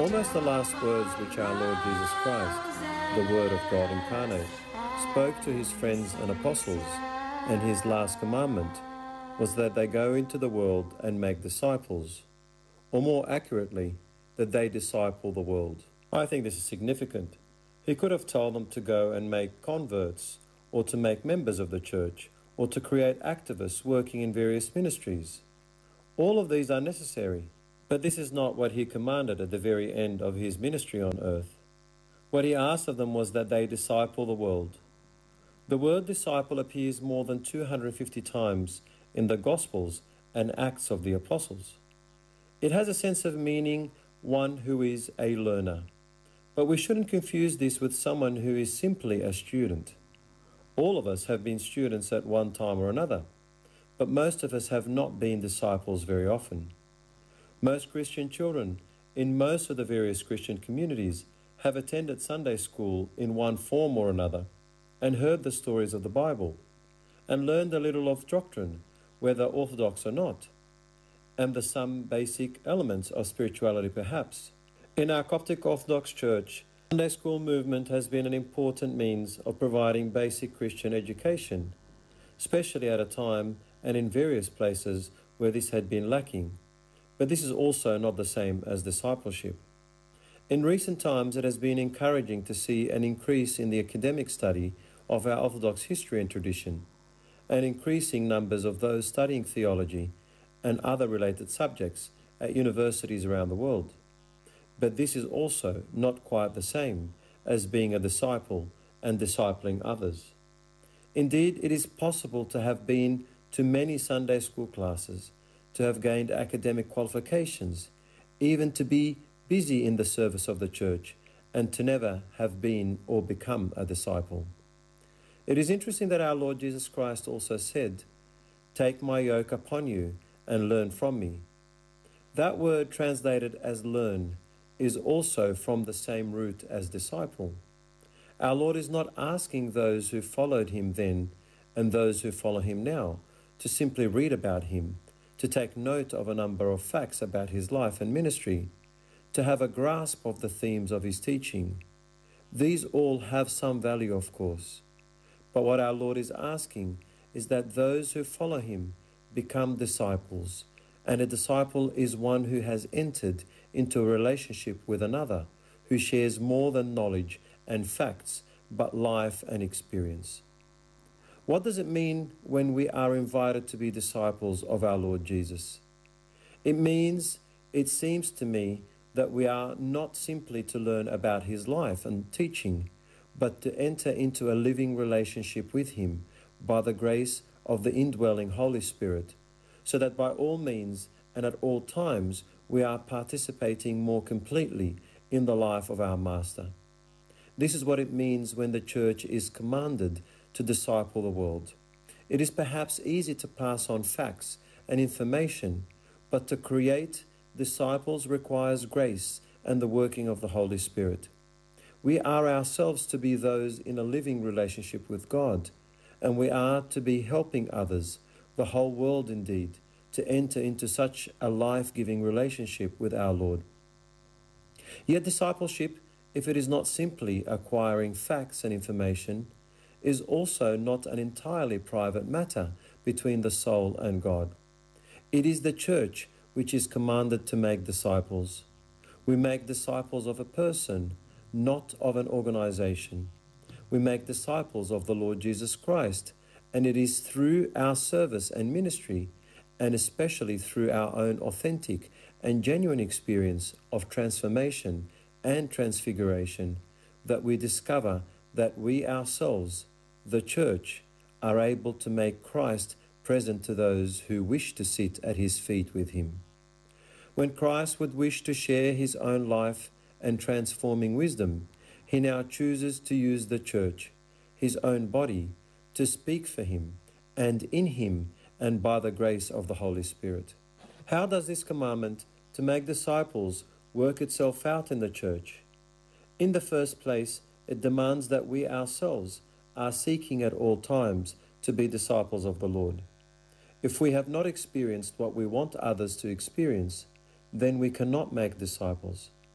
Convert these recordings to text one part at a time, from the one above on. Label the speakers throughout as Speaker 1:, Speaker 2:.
Speaker 1: Almost the last words which our Lord Jesus Christ, the Word of God incarnate, spoke to his friends and apostles, and his last commandment was that they go into the world and make disciples, or more accurately, that they disciple the world. I think this is significant. He could have told them to go and make converts, or to make members of the church, or to create activists working in various ministries. All of these are necessary, but this is not what he commanded at the very end of his ministry on earth. What he asked of them was that they disciple the world. The word disciple appears more than 250 times in the Gospels and Acts of the Apostles. It has a sense of meaning one who is a learner. But we shouldn't confuse this with someone who is simply a student. All of us have been students at one time or another, but most of us have not been disciples very often. Most Christian children in most of the various Christian communities have attended Sunday school in one form or another and heard the stories of the Bible and learned a little of doctrine, whether orthodox or not, and the some basic elements of spirituality perhaps. In our Coptic Orthodox Church, Sunday school movement has been an important means of providing basic Christian education, especially at a time and in various places where this had been lacking. But this is also not the same as discipleship. In recent times, it has been encouraging to see an increase in the academic study of our Orthodox history and tradition, and increasing numbers of those studying theology and other related subjects at universities around the world. But this is also not quite the same as being a disciple and discipling others. Indeed, it is possible to have been to many Sunday school classes, to have gained academic qualifications, even to be busy in the service of the church, and to never have been or become a disciple. It is interesting that our Lord Jesus Christ also said, "Take my yoke upon you and learn from me." That word translated as learn is also from the same root as disciple. Our Lord is not asking those who followed him then and those who follow him now to simply read about him, to take note of a number of facts about his life and ministry, to have a grasp of the themes of his teaching. These all have some value, of course. But what our Lord is asking is that those who follow him become disciples, and a disciple is one who has entered into a relationship with another, who shares more than knowledge and facts, but life and experience. What does it mean when we are invited to be disciples of our Lord Jesus? It means, it seems to me, that we are not simply to learn about his life and teaching, but to enter into a living relationship with him by the grace of the indwelling Holy Spirit, so that by all means and at all times we are participating more completely in the life of our Master. This is what it means when the church is commanded to disciple the world. It is perhaps easy to pass on facts and information, but to create disciples requires grace and the working of the Holy Spirit. We are ourselves to be those in a living relationship with God, and we are to be helping others, the whole world indeed, to enter into such a life-giving relationship with our Lord. Yet discipleship, if it is not simply acquiring facts and information, is also not an entirely private matter between the soul and God. It is the church which is commanded to make disciples. We make disciples of a person, not of an organization. We make disciples of the Lord Jesus Christ, and it is through our service and ministry, and especially through our own authentic and genuine experience of transformation and transfiguration, that we discover that we ourselves, the church, are able to make Christ present to those who wish to sit at his feet with him. When Christ would wish to share his own life and transforming wisdom, he now chooses to use the church, his own body, to speak for him and in him and by the grace of the Holy Spirit. How does this commandment to make disciples work itself out in the church? In the first place, it demands that we ourselves are seeking at all times to be disciples of the Lord. If we have not experienced what we want others to experience, then we cannot make disciples.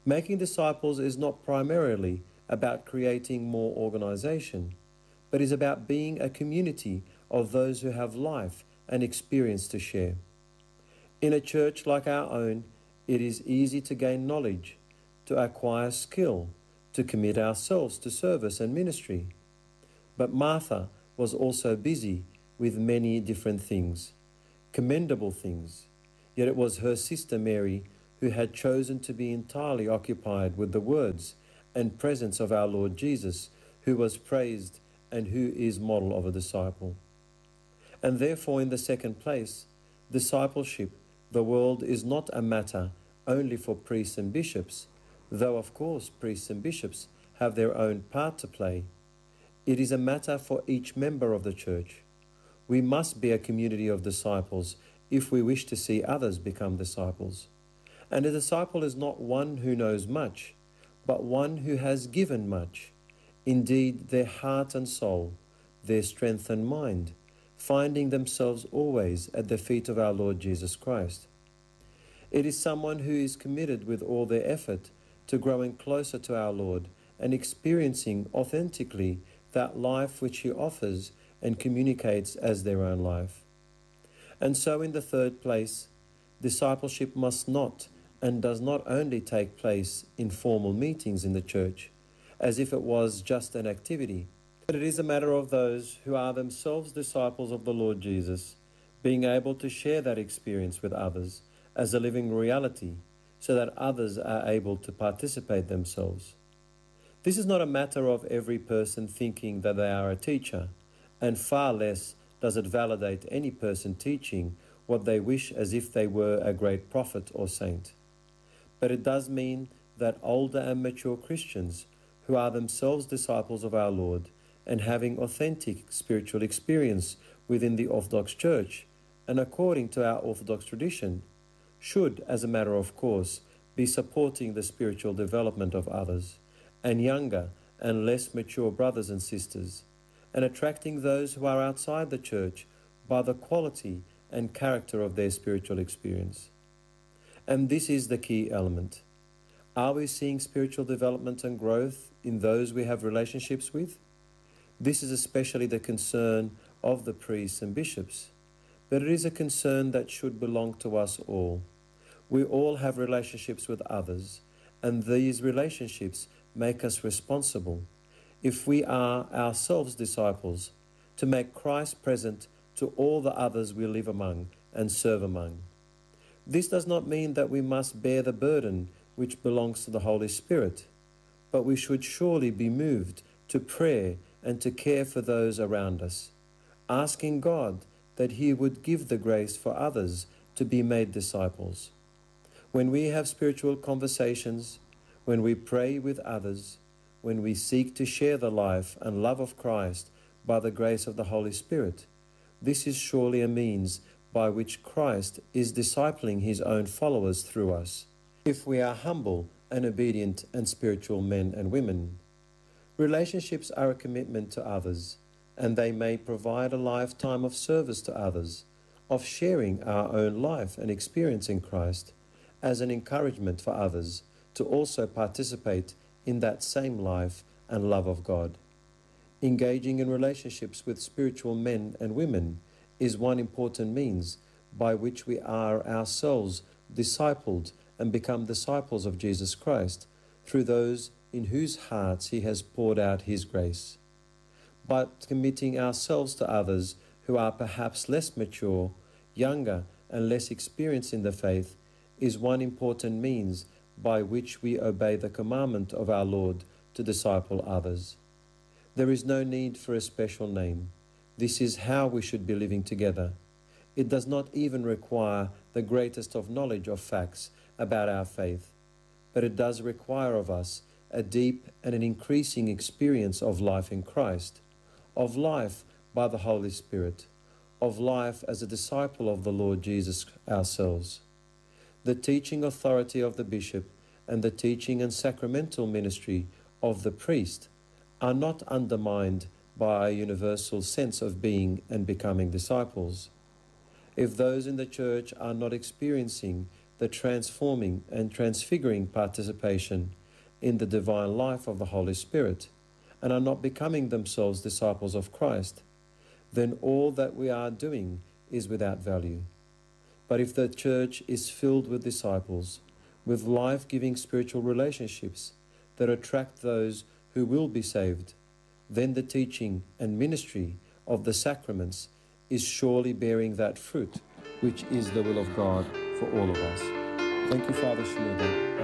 Speaker 1: Making disciples is not primarily about creating more organization, but is about being a community of those who have life and experience to share. In a church like our own, it is easy to gain knowledge, to acquire skill, to commit ourselves to service and ministry. But Martha was also busy with many different things, commendable things, yet it was her sister Mary who had chosen to be entirely occupied with the words and presence of our Lord Jesus, who was praised and who is model of a disciple. And therefore, in the second place, discipleship, the world, is not a matter only for priests and bishops, though of course priests and bishops have their own part to play. It is a matter for each member of the church. We must be a community of disciples if we wish to see others become disciples. And a disciple is not one who knows much, but one who has given much, indeed their heart and soul, their strength and mind, finding themselves always at the feet of our Lord Jesus Christ. It is someone who is committed with all their effort to growing closer to our Lord and experiencing authentically that life which He offers and communicates as their own life. And so in the third place, discipleship must not and does not only take place in formal meetings in the church, as if it was just an activity, but it is a matter of those who are themselves disciples of the Lord Jesus, being able to share that experience with others as a living reality, so that others are able to participate themselves. This is not a matter of every person thinking that they are a teacher, and far less does it validate any person teaching what they wish as if they were a great prophet or saint. But it does mean that older and mature Christians who are themselves disciples of our Lord and having authentic spiritual experience within the Orthodox Church and according to our Orthodox tradition should, as a matter of course, be supporting the spiritual development of others and younger and less mature brothers and sisters, and attracting those who are outside the church by the quality and character of their spiritual experience. And this is the key element. Are we seeing spiritual development and growth in those we have relationships with? This is especially the concern of the priests and bishops, but it is a concern that should belong to us all. We all have relationships with others, and these relationships make us responsible, if we are ourselves disciples, to make Christ present to all the others we live among and serve among. This does not mean that we must bear the burden which belongs to the Holy Spirit, but we should surely be moved to prayer and to care for those around us, asking God that He would give the grace for others to be made disciples. When we have spiritual conversations, when we pray with others, when we seek to share the life and love of Christ by the grace of the Holy Spirit, this is surely a means by which Christ is discipling His own followers through us, if we are humble and obedient and spiritual men and women. Relationships are a commitment to others, and they may provide a lifetime of service to others, of sharing our own life and experience in Christ, as an encouragement for others to also participate in that same life and love of God. Engaging in relationships with spiritual men and women is one important means by which we are ourselves discipled and become disciples of Jesus Christ through those in whose hearts He has poured out His grace. But committing ourselves to others who are perhaps less mature, younger, and less experienced in the faith is one important means by which we obey the commandment of our Lord to disciple others. There is no need for a special name. This is how we should be living together. It does not even require the greatest of knowledge of facts about our faith, but it does require of us a deep and an increasing experience of life in Christ, of life by the Holy Spirit, of life as a disciple of the Lord Jesus ourselves. The teaching authority of the bishop and the teaching and sacramental ministry of the priest are not undermined by a universal sense of being and becoming disciples. If those in the church are not experiencing the transforming and transfiguring participation in the divine life of the Holy Spirit, and are not becoming themselves disciples of Christ, then all that we are doing is without value. But if the church is filled with disciples, with life-giving spiritual relationships that attract those who will be saved, then the teaching and ministry of the sacraments is surely bearing that fruit, which is the will of God for all of us. Thank you, Father Shmuda.